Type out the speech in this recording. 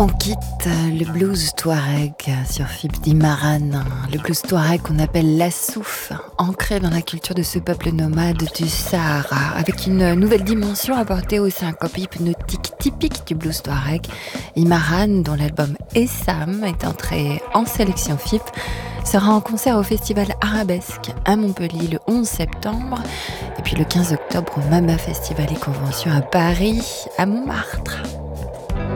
On quitte le blues touareg sur FIP d'Imaran, le blues touareg qu'on appelle la souf, ancré dans la culture de ce peuple nomade du Sahara, avec une nouvelle dimension apportée aux syncopes hypnotiques typiques du blues touareg. Imaran, dont l'album Essam est entré en sélection FIP, sera en concert au Festival Arabesque à Montpellier le 11 septembre et puis le 15 octobre au Mama Festival et Convention à Paris, à Montmartre.